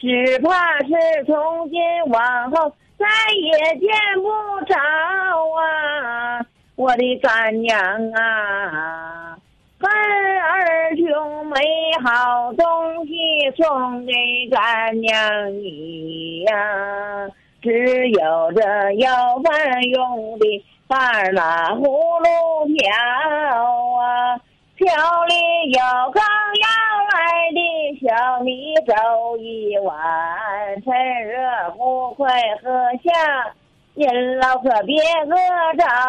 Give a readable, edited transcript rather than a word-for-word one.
只怕是从今往后再也见不着啊，我的干娘啊，干儿兄美好东西送给干娘你呀，只有这要饭用的半拉葫芦瓢啊，瓢里有刚要来的小米粥一碗，趁热乎快喝下，您老可别饿着。